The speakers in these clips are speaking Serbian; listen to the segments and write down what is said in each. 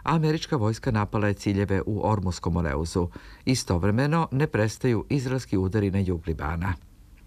a američka vojska napala je ciljeve u Ormuskom Moreuzu. Istovremeno ne prestaju izraelski udari na jug Libana.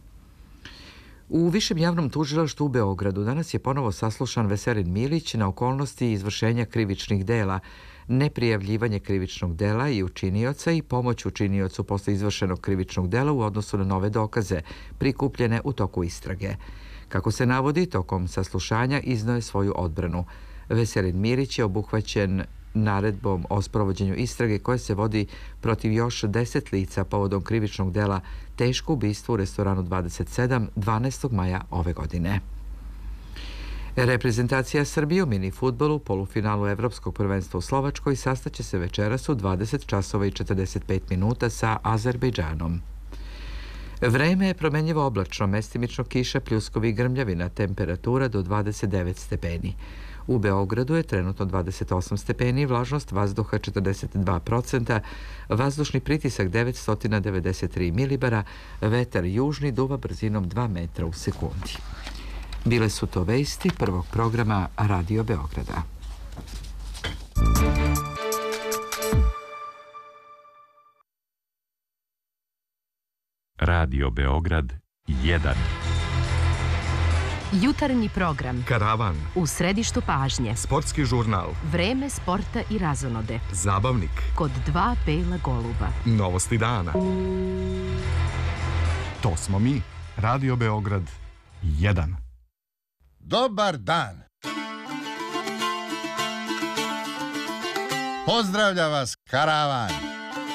U Višem javnom tužilaštvu u Beogradu danas je ponovo saslušan Veselin Milić na okolnosti izvršenja krivičnih dela, neprijavljivanje krivičnog dela i učinioca i pomoć učiniocu posle izvršenog krivičnog dela u odnosu na nove dokaze prikupljene u toku istrage. Kako se navodi, tokom saslušanja izneo je svoju odbranu. Veselin Milić je obuhvaćen naredbom o sprovođenju istrage koja se vodi protiv još 10 lica povodom krivičnog dela teško ubistvo u restoranu 27 12. maja ove godine. Reprezentacija Srbije u mini fudbalu u polufinalu Evropskog prvenstva u Slovačkoj sastaće se večeras u 20 časova i 45 minuta sa Azerbejdžanom. Vreme je promenljivo oblačno, mestimično kiša, pljuskovi i grmljavina, temperatura do 29 stepeni. U Beogradu je trenutno 28 stepeni, vlažnost vazduha 42%, vazdušni pritisak 993 milibara, vetar južni duva brzinom 2 metra u sekundi. Bile su to vesti prvog programa Radio Beograda. Radio Beograd 1. Jutarnji program. Karavan. U središtu pažnje. Sportski žurnal. Vreme sporta i razonode. Zabavnik. Kod dva bela goluba. Novosti dana. To smo mi. Radio Beograd 1. Dobar dan. Pozdravlja vas Karavan.